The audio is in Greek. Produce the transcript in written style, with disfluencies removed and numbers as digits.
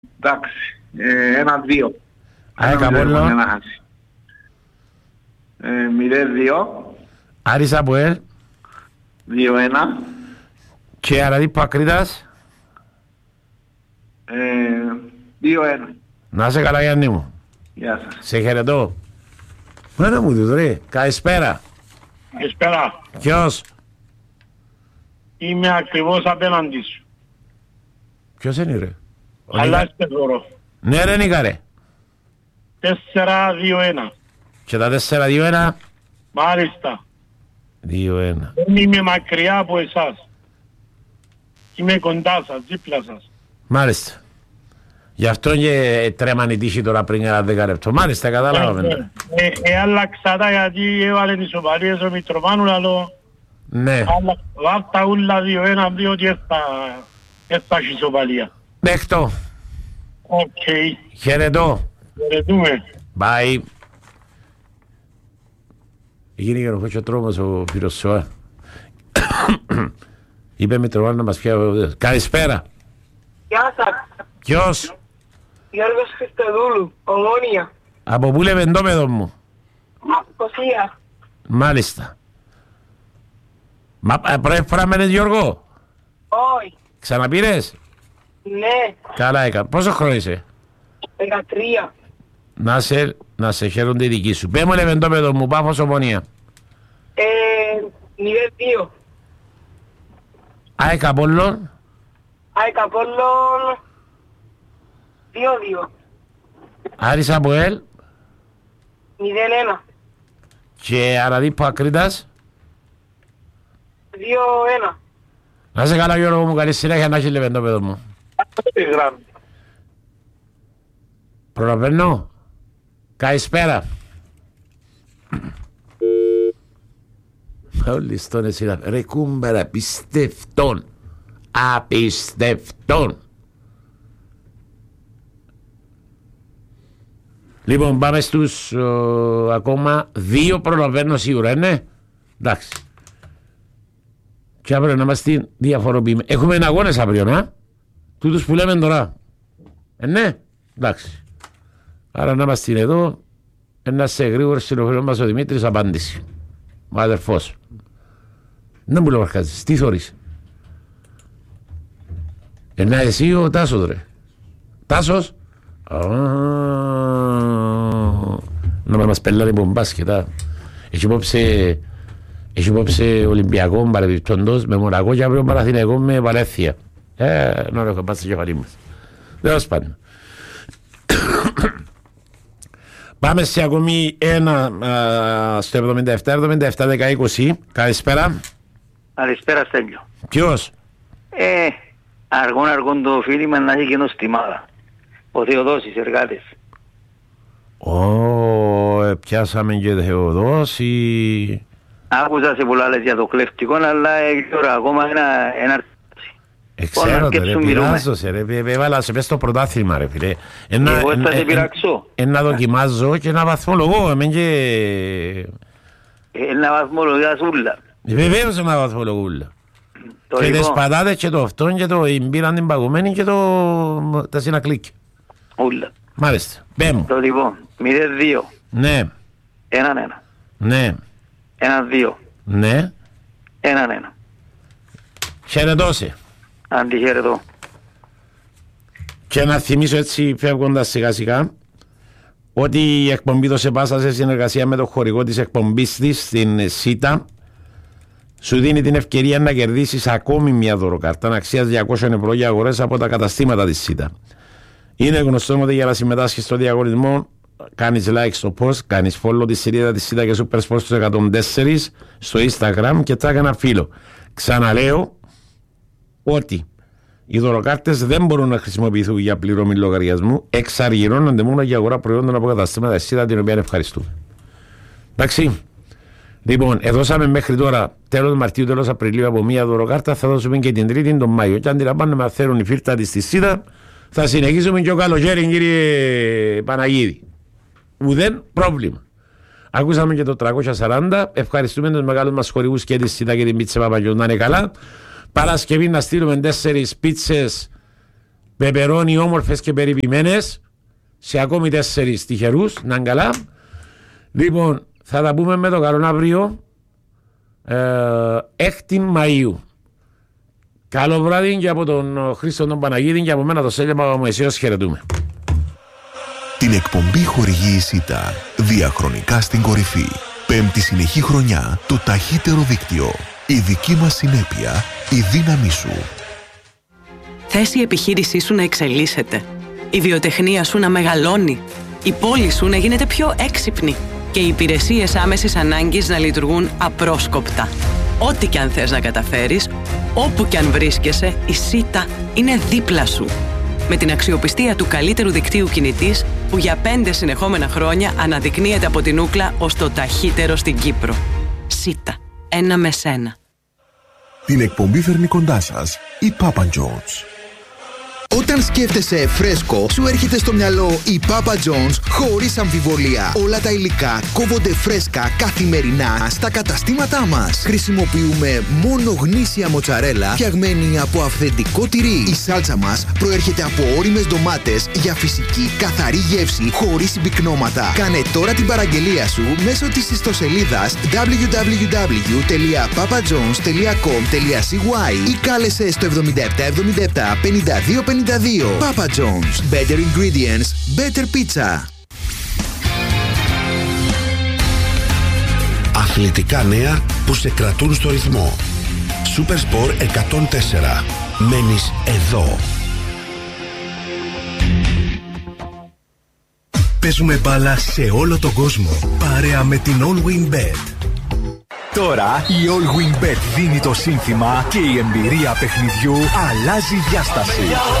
Εντάξει. 1-2. ΑΕΚ Απόλλων. 0-2. Άρης ΑΠΟΕΛ. 2-1. Και Αραδίππο Ακρίτας. 2-1. Να είσαι καλά, Γιάννη μου. Γεια σας. Σε χαιρετώ. Μάνα μου του ρε. Καλησπέρα. Καλησπέρα. Ποιος? Είμαι ακριβώς απέναντι σου. Ποιος είναι ρε? Αλλά σπεθωρώ. Ναι ρε Νίκα ρε. 4-2-1. Και τα 4-2-1. Μάλιστα. 2-1. Δεν είμαι μακριά από εσάς. Είμαι κοντά σας, δίπλα σας. Μάλιστα. Γι' αυτό και τρέμανε η τύχη τώρα πριν ένα 10 λεπτό. Μάλιστα, καταλάβαμε. Άλλαξα τα γιατί έβαλε τις οπαλίες ο Μητροπάνου λαλό. Ναι. Βάρτα ούλα 2-1 διότι έφτασε η οπαλία. Δέχτω. Οκ. Χαιρετώ. Χαιρετούμε. Bye. Γίνει και ο ο τρόμος ο Πυροσσόα. Είπε Μητροπάνου να μας πιάει. Καλησπέρα. Γεια σας. Ποιος? Γιώργος Χριστοδούλου, Ομόνια. Από πού λέμε εντόπεδο μου? Κωσία. Μάλιστα. Μα πρώτη φορά μένες Γιώργο? Όχι. Ξαναπήρες? Ναι. Καλά έκανα. Πόσο χρόνο είσαι? 13. Να σε χαίρονται οι δικοί σου. Πες μου λέμε εντόπεδο μου, Πάφος Ομόνια. 0-2. ΑΕΚ Απόλλων. ΑΕΚ Απόλλων. 2-2. Άρης ΑΠΟΕΛ. 0-1. Και Αραδίππο Ακρίτας. 2-1. Να σε καλά Γιώργο μου, καλή συνέχεια να έχει λέμε εντόπεδο μου. Προλαβαίνω. Καλησπέρα. Όλοι στον εσύ ρε κούμπαρα, πιστευτών. Απιστευτών. Λοιπόν, πάμε στους ακόμα 2 προλαβαίνω σίγουρα, ναι. Εντάξει. Και αύριο να είμαστε διαφοροποιημένοι. Έχουμε αγώνες αύριο, να. Τούτους που λέμε τώρα. Ναι. Εντάξει. Άρα να είμαστε εδώ. Ένα σε γρήγορο συνοφερό μας ο Δημήτρης απάντηση. Ο αδερφός. Δεν μου λέω αρχάζεις. Τι θωρείς? Να εσύ ο Τάσος ρε. Τάσος. Να μας πελάνε από μπάσκετ. Έχει υπόψε Ολυμπιακό παρεμπιπτόντος με Μονακό και αύριο Παναθηναϊκό με Βαλένθια. Να έχω πάει στο κεφαλί μας. Τέλος πάντων. Πάμε σε ακόμη ένα στο 77-17-10-20. Καλησπέρα. Καλησπέρα Στέλιο. Ποιος? Αργόν το φίλημα να έχει κοινό στιμάδα. Ο Θεοδόσης Εργάτες. Πιάσαμε και Θεοδόση. Άκουσα σε πολλά λες για το κλεφτικό, αλλά τώρα ακόμα ένα ξέρω ρε, πειράζω σε ρε, έβαλα σε πες το πρωτάθλημα ρε φίλε. Εγώ θα σε πειράξω. Να δοκιμάζω και να βαθμολογώ, να βαθμολογάς ούλα. Βεβαίως να βαθμολογούλα. Και τις πατάτες και το αυτόν και το μπήραν την παγωμένη και τα συνακλίκια. Ούλα. Μάλιστα, πέμω. Το λοιπόν, 0-2. Ναι. 1-1. Ναι. 1-2. Ναι. 1-1. Χαιρετώσε. Αντιχαιρετώ. Και να θυμίσω έτσι φεύγοντας σιγά σιγά ότι η εκπομπή το ΣΕΠΑΣΑ σε συνεργασία με το χορηγό της εκπομπής της στην ΣΥΤΑ σου δίνει την ευκαιρία να κερδίσεις ακόμη μια δωροκάρτα αξίας 200 ευρώ για αγορές από τα καταστήματα της ΣΥΤΑ. Είναι γνωστό ότι για να συμμετάσχεις στο διαγωνισμό κάνεις like στο post, κάνεις follow τη σελίδα της ΣΥΤΑ και Super Sports του 104 στο Instagram και τάγα ένα φίλο. Ξαναλέω ότι οι δωροκάρτες δεν μπορούν να χρησιμοποιηθούν για πληρωμή λογαριασμού, εξαργυρώνονται μόνο για αγορά προϊόντων από καταστήματα της ΣΥΤΑ, την οποία ευχαριστούμε. Εντάξει. Λοιπόν, δώσαμε μέχρι τώρα τέλος Μαρτίου, τέλος Απριλίου από μία δωροκάρτα, θα δώσουμε και την Τρίτη τον Μάιο. Και αν την απάνε να θέλουν οι φίλτα της στη ΣΥΤΑ, θα συνεχίσουμε και ο καλοκαίρι, κύριε Παναγίδη. Ουδέν πρόβλημα. Ακούσαμε και το 340. Ευχαριστούμε τους μεγάλους μας χορηγούς και τη ΣΥΤΑ και την Πίτσα Παπαγιού να είναι καλά. Παρασκευή να στείλουμε 4 πίτσες πεπερώνει όμορφες και περιποιημένες σε ακόμη 4 τυχερούς, να είναι καλά. Λοιπόν, θα τα πούμε με το καλό αύριο, 6η Μαΐου. Καλό βράδυ και από τον Χρήστο τον Παναγίδη και από μένα το Στέλιο Παπαμωυσίος χαιρετούμε. Την εκπομπή χορηγεί η ΣΥΤΑ, διαχρονικά στην κορυφή. 5η συνεχή χρονιά, το ταχύτερο δίκτυο. Η δική μας συνέπεια, η δύναμή σου. Θες η επιχείρησή σου να εξελίσσεται, η βιοτεχνία σου να μεγαλώνει, η πόλη σου να γίνεται πιο έξυπνη και οι υπηρεσίες άμεσης ανάγκης να λειτουργούν απρόσκοπτα. Ό,τι και αν θες να καταφέρεις, όπου και αν βρίσκεσαι, η ΣΥΤΑ είναι δίπλα σου. Με την αξιοπιστία του καλύτερου δικτύου κινητής που για 5 συνεχόμενα χρόνια αναδεικνύεται από την Ούκλα ως το ταχύτερο στην Κύπρο. ΣΥΤΑ. Ένα με σένα. Την εκπομπή φέρνει κοντά σας η Papa John's. Όταν σκέφτεσαι φρέσκο, σου έρχεται στο μυαλό η Papa John's χωρίς αμφιβολία. Όλα τα υλικά κόβονται φρέσκα καθημερινά στα καταστήματά μας. Χρησιμοποιούμε μόνο γνήσια μοτσαρέλα φτιαγμένη από αυθεντικό τυρί. Η σάλτσα μας προέρχεται από ώριμες ντομάτες για φυσική καθαρή γεύση χωρίς συμπυκνώματα. Κάνε τώρα την παραγγελία σου μέσω της ιστοσελίδας www.papajohns.com.cy ή κάλεσε στο 7777 5252. Papa John's. Better ingredients, better pizza. Αθλητικά νέα που σε κρατούν στο ρυθμό. Supersport 104. Μένεις εδώ. Παίζουμε μπάλα σε όλο τον κόσμο, παρέα με την All Win Bet. Τώρα η All Win Bet δίνει το σύνθημα και η εμπειρία παιχνιδιού αλλάζει διάσταση.